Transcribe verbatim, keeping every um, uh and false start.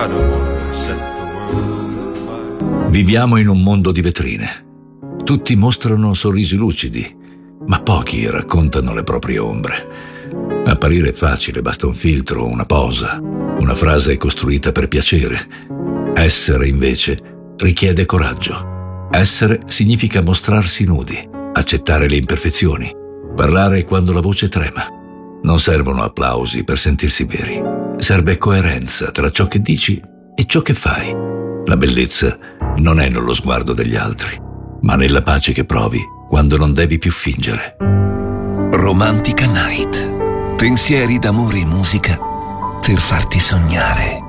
Viviamo in un mondo di vetrine. Tutti mostrano sorrisi lucidi, ma pochi raccontano le proprie ombre. Apparire è facile, basta un filtro, una posa, una frase costruita per piacere. Essere, invece, richiede coraggio. Essere significa mostrarsi nudi, accettare le imperfezioni, parlare quando la voce trema. Non servono applausi per sentirsi veri. Serve coerenza tra ciò che dici e ciò che fai. La bellezza non è nello sguardo degli altri, ma nella pace che provi quando non devi più fingere. Romantica Night. Pensieri d'amore e musica per farti sognare.